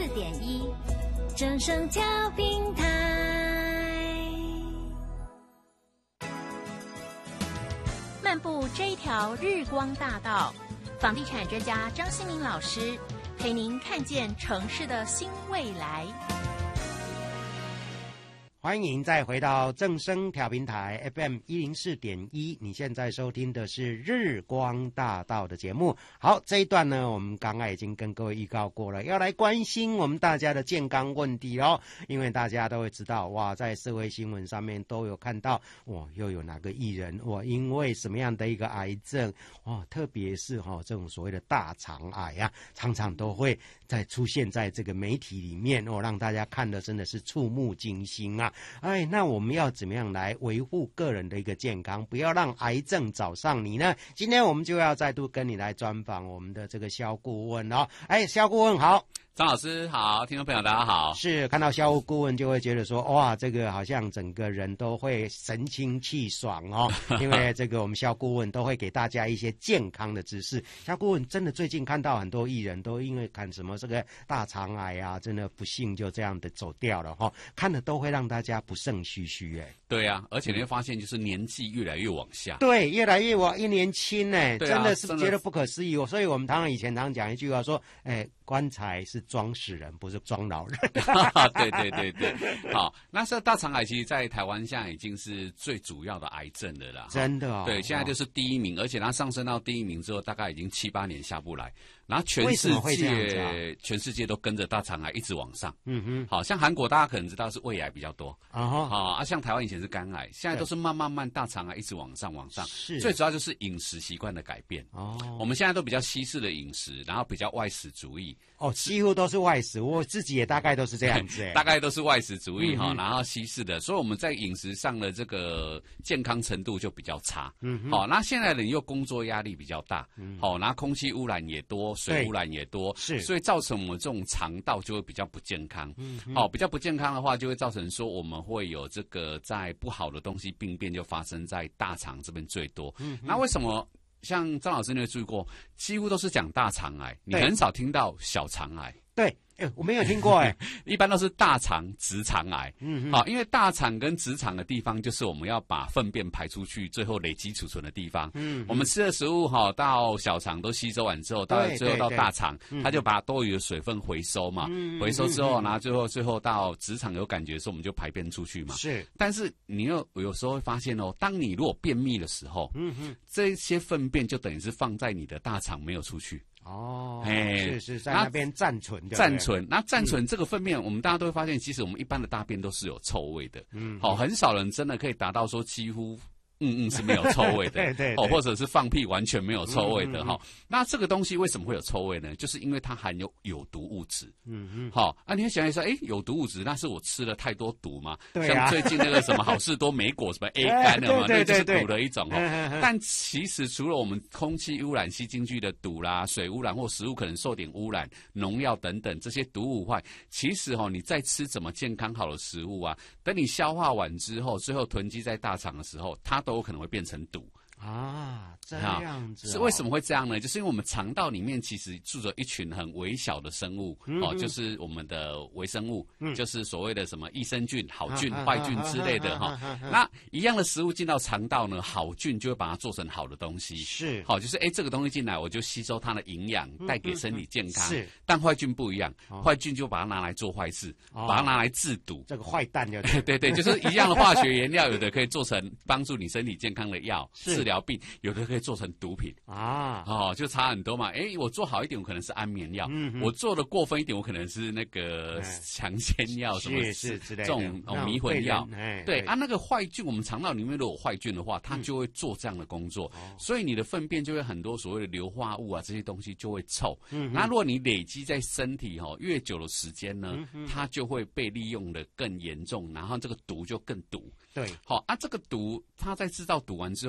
104.1正声调频台。漫步这一条日光大道，房地产专家张新民老师陪您看见城市的新未来。 欢迎再回到正声调频台 FM 104.1，你现在收听的是日光大道的节目。好，这一段呢，我们刚刚已经跟各位预告过了，要来关心我们大家的健康问题哦。因为大家都会知道，哇，在社会新闻上面都有看到，哇，又有哪个艺人，哇，因为什么样的一个癌症，哇，特别是这种所谓的大肠癌啊，常常都会出现在这个媒体里面哦，让大家看的真的是触目惊心啊。那我们要怎么样来维护个人的一个健康，不要让癌症找上你呢？今天我们就要再度跟你来专访我们的这个肖顾问哦。肖顾问好。 张老师好，听众朋友大家好。 是看到肖顾问就会觉得说，哇，这个好像整个人都会神清气爽哦，因为这个我们肖顾问都会给大家一些健康的知识。肖顾问真的最近看到很多艺人都因为看什么这个大肠癌啊，真的不幸就这样的走掉了哈，看的都会让大家不胜唏嘘哎。 对啊，而且你会发现就是年纪越来越往下。 对，越来越往一年轻哎，真的是真觉得不可思议哦。所以我们以前常讲一句话说，棺材是装死人，不是装老人。 对对对对，好，那这大肠癌其实在台湾现在已经是最主要的癌症的啦。 真的哦。对， 现在就是第一名，而且它上升到第一名之后，大概已经7、8年下不来。然后全世界都跟着大肠癌一直往上。好像韩国大家可能知道是胃癌比较多像台湾以前是肝癌，现在都是慢慢大肠癌一直往上。是，最主要就是饮食习惯的改变。我们现在都比较西式的饮食，然后比较外食主义。 几乎都是外食，我自己也大概都是这样子。 大概都是外食主义然后西式的，所以我们在饮食上的这个健康程度就比较差。那现在人又工作压力比较大，然后空气污染也多。水污染也多，是，所以造成我们这种肠道就会比较不健康。比较不健康的话，就会造成说我们会有这个在不好的东西病变就发生在大肠这边最多。那为什么像张老师你有注意过，几乎都是讲大肠癌，你很少听到小肠癌。 对。我没有听过一般都是大肠、直肠癌。好，因为大肠跟直肠的地方就是我们要把粪便排出去，最后累积储存的地方。我们吃的食物到小肠都吸收完之后，最后到大肠，它就把多余的水分回收嘛。回收之后，然后最后到直肠有感觉的时候，我们就排便出去嘛。是，但是你有时候会发现当你如果便秘的时候，这些粪便就等于是放在你的大肠没有出去。 是在那边暂存。 那暂存这个粪便，我们大家都会发现，其实我们一般的大便都是有臭味的。很少人真的可以达到说几乎是没有臭味的。对，或者是放屁完全没有臭味的。那这个东西为什么会有臭味呢？就是因为它含有有毒物质。你会想一说，有毒物质，那是我吃了太多毒吗？像最近那个什么好事多莓果什么 A 肝的嘛，那就是毒的一种。但其实除了我们空气污染吸进去的毒啦，水污染或食物可能受点污染，农药等等这些毒物外，其实你在吃怎么健康好的食物啊，等你消化完之后，最后囤积在大肠的时候，它都有可能会变成毒。 这样子。 是为什么会这样呢？就是因为我们肠道里面其实住着一群很微小的生物，就是我们的微生物，就是所谓的什么益生菌、好菌、坏菌之类的那一样的食物进到肠道呢，好菌就会把它做成好的东西。是，就是这个东西进来，我就吸收它的营养，带给身体健康。是，但坏菌不一样，坏菌就把它拿来做坏事，把它拿来制毒。 这个坏蛋就对，就是一样的化学原料，有的可以做成帮助你身体健康的药，治疗病，有的可以做成毒品就差很多嘛。我做好一点，我可能是安眠药；我做的过分一点，我可能是那个强奸药什么之类的，这种迷魂药。对那个坏菌，我们肠道里面如果有坏菌的话，它就会做这样的工作，所以你的粪便就会很多所谓的硫化物啊，这些东西就会臭。那如果你累积在身体越久的时间呢，它就会被利用的更严重，然后这个毒就更毒。对，这个毒它在制造毒完之后，都会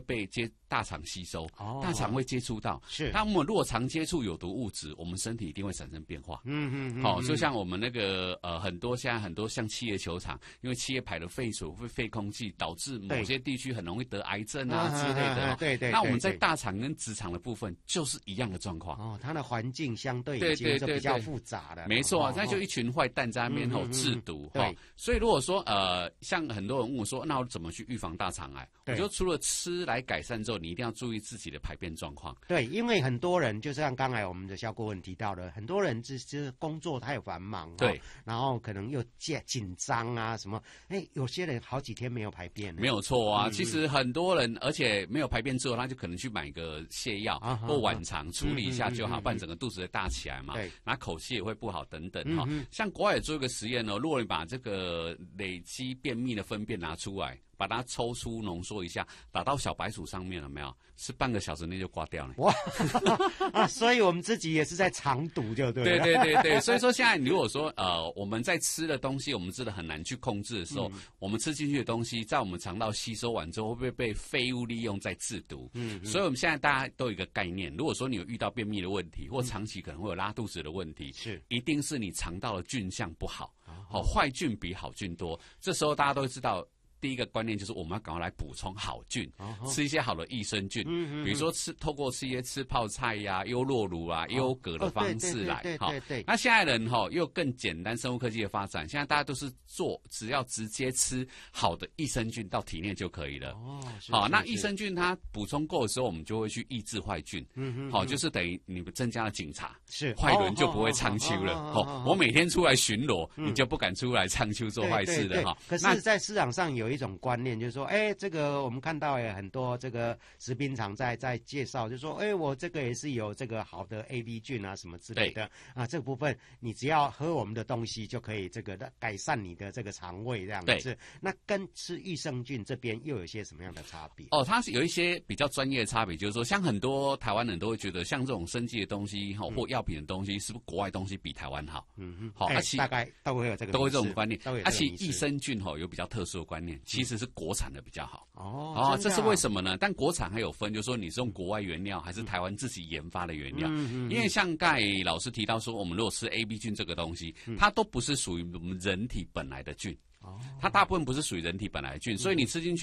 被大肠吸收，大肠会接触到。 是， 那我们如果常接触有毒物质，我们身体一定会产生变化。好，就像我们那个现在很多像企业球场，因为企业排的废水或废空气，导致某些地区很容易得癌症啊之类的。 对。 那我们在大肠跟直肠的部分就是一样的状况。 哦，它的环境相对已经是比较复杂的。 没错，那就一群坏蛋在那边制毒。 对， 所以如果说像很多人问我说，那我怎么去预防大肠癌？我觉得除了吃来改善之后，你一定要注意自己的排便状况。 对，因为很多人就像刚才我们的肖顾问提到的，很多人就是工作太繁忙，对，然后可能又紧张啊什么，有些人好几天没有排便。 没有错啊，其实很多人而且没有排便之后，他就可能去买个泻药或晚肠处理一下就好，不然整个肚子会大起来嘛，对，然后口气也会不好等等哈。像国外也做一个实验哦，如果你把这个累积便秘的粪便拿出来，把它抽出浓缩一下，打到小白鼠上面了没有？是半个小时内就刮掉了。 哇所以我们自己也是在肠毒，就对了。 对。所以说现在如果说我们在吃的东西，我们真的很难去控制的时候，我们吃进去的东西，在我们肠道吸收完之后，会不会被废物利用再制毒？所以我们现在大家都有一个概念，如果说你有遇到便秘的问题，或长期可能会有拉肚子的问题，是一定是你肠道的菌相不好，坏菌比好菌多。这时候大家都知道。第一个观念就是我们要赶快来补充好菌，吃一些好的益生菌，比如说透过吃一些吃泡菜呀、优酪乳啊、优格的方式来。对。那现在人又更简单，生物科技的发展，现在大家都是只要直接吃好的益生菌到体内就可以了。好，那益生菌它补充够的时候，我们就会去抑制坏菌。好，就是等于你们增加了警察，是坏人就不会唱秋了。我每天出来巡逻，你就不敢出来唱秋做坏事了哈。 可是，在市场上有一种观念，就是说，这个我们看到很多这个食品厂在介绍，就是说，我这个也是有这个好的 AB 菌啊什么之类的啊，这个部分你只要喝我们的东西就可以这个改善你的这个肠胃这样子。那跟吃益生菌这边又有一些什么样的差别？ 它是有一些比较专业的差别，就是说，像很多台湾人都会觉得，像这种生技的东西或药品的东西，是不是国外东西比台湾好？好， 大概都会有这个观念。其益生菌有比较特殊的观念，其实是国产的比较好。这是为什么呢？但国产还有分，就是说你是用国外原料还是台湾自己研发的原料。因为像刚才老师提到说，我们如果吃 AB 菌这个东西，它都不是属于我们人体本来的菌。它大部分不是属于人体本来的菌，所以你吃进去